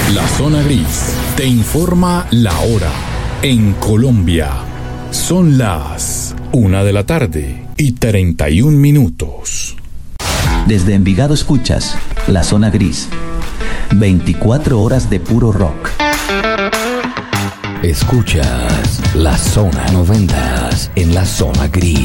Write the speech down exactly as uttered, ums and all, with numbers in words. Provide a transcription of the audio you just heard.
La Zona Gris te informa la hora en Colombia. Son las una de la tarde y treinta y un minutos. Desde Envigado escuchas La Zona Gris. veinticuatro horas de puro rock. Escuchas La Zona noventas en La Zona Gris.